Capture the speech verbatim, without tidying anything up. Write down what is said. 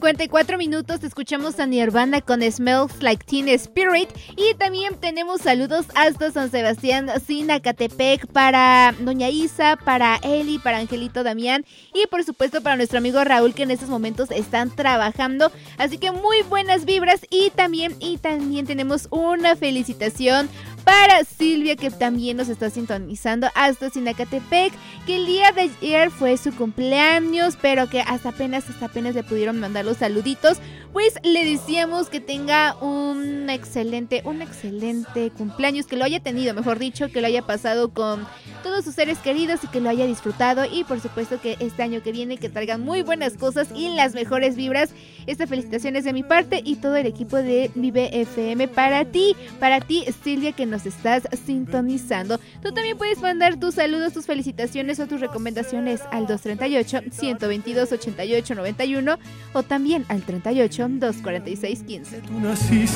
cincuenta y cuatro minutos escuchamos a Nirvana con Smells Like Teen Spirit. Y también tenemos saludos hasta San Sebastián, Sinacatepec, para Doña Isa, para Eli, para Angelito Damián y por supuesto para nuestro amigo Raúl, que en estos momentos están trabajando. Así que muy buenas vibras. Y también, y también tenemos una felicitación para Silvia, que también nos está sintonizando hasta Sinacatepec, que el día de ayer fue su cumpleaños, pero que hasta apenas, hasta apenas le pudieron mandar los saluditos. Pues le decíamos que tenga un excelente, un excelente cumpleaños, que lo haya tenido, mejor dicho, que lo haya pasado con todos sus seres queridos y que lo haya disfrutado. Y por supuesto que este año que viene que traigan muy buenas cosas y las mejores vibras. Esta felicitación es de mi parte y todo el equipo de Vive F M para ti, para ti Silvia, que nos estás sintonizando. Tú también puedes mandar tus saludos, tus felicitaciones o tus recomendaciones al dos treinta y ocho, ciento veintidós, ochenta y ocho noventa y uno o también al treinta y ocho, doscientos cuarenta y seis, quince. Tú naciste